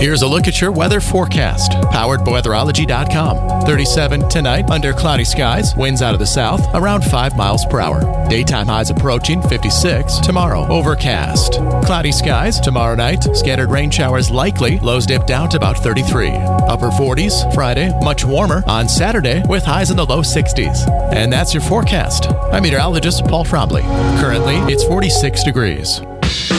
Here's a look at your weather forecast, powered by weatherology.com. 37 tonight, under cloudy skies, winds out of the south, around 5 miles per hour. Daytime highs approaching 56. Tomorrow, overcast. Cloudy skies tomorrow night, scattered rain showers likely, lows dip down to about 33. Upper 40s Friday, much warmer on Saturday with highs in the low 60s. And that's your forecast. I'm meteorologist Paul Frombley. Currently, it's 46 degrees.